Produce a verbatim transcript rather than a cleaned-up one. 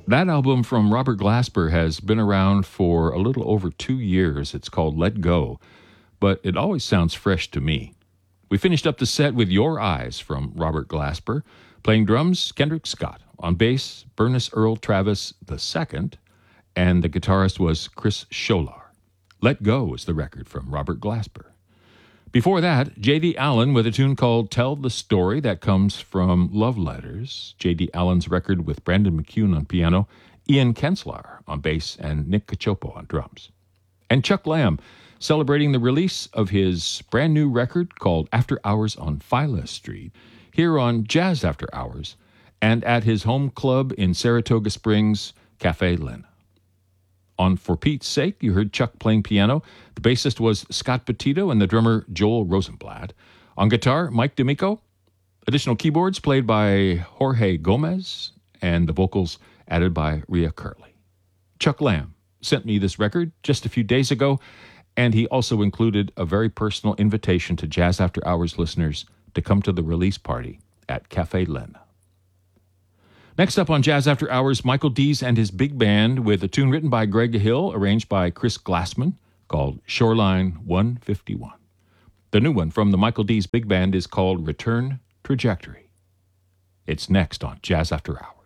That album from Robert Glasper has been around for a little over two years. It's called Let Go, but it always sounds fresh to me. We finished up the set with Your Eyes from Robert Glasper. Playing drums, Kendrick Scott. On bass, Bernice Earl Travis the second, and the guitarist was Chris Scholar. Let Go is the record from Robert Glasper. Before that, J D. Allen with a tune called Tell the Story that comes from Love Letters, J D. Allen's record with Brandon McCune on piano, Ian Kenslar on bass, and Nick Cacioppo on drums. And Chuck Lamb, celebrating the release of his brand new record called After Hours on Phyla Street, here on Jazz After Hours, and at his home club in Saratoga Springs, Cafe Lena. On For Pete's Sake, you heard Chuck playing piano. The bassist was Scott Petito and the drummer Joel Rosenblatt. On guitar, Mike D'Amico. Additional keyboards played by Jorge Gomez, and the vocals added by Rhea Curley. Chuck Lamb sent me this record just a few days ago, and he also included a very personal invitation to Jazz After Hours listeners to come to the release party at Cafe Lena. Next up on Jazz After Hours, Michael Dees and his big band with a tune written by Greg Hill, arranged by Chris Glassman, called Shoreline one fifty-one. The new one from the Michael Dees big band is called Return Trajectory. It's next on Jazz After Hours.